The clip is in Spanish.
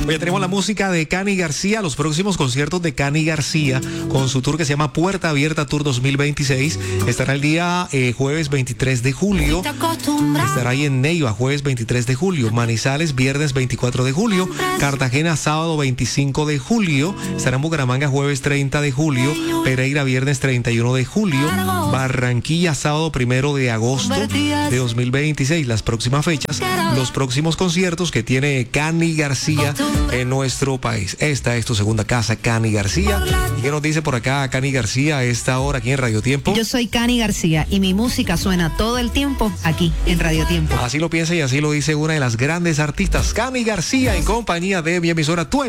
Hoy tenemos la música de Cani García, los próximos conciertos de Cani García con su tour que se llama Puerta Abierta Tour 2026. Estará el día jueves 23 de julio. Estará ahí en Neiva, jueves 23 de julio. Manizales, viernes 24 de julio. Cartagena, sábado 25 de julio. Estará en Bucaramanga, jueves 30 de julio. Pereira, viernes 31 de julio. Barranquilla, sábado 1 de agosto de 2026. Las próximas fechas, los próximos conciertos que tiene Cani García en nuestro país. Esta es tu segunda casa, Cani García. ¿Y qué nos dice por acá Cani García a esta hora aquí en Radio Tiempo? Yo soy Cani García y mi música suena todo el tiempo aquí en Radio Tiempo. Así lo piensa y así lo dice una de las grandes artistas, Cani García, en compañía de mi emisora Tu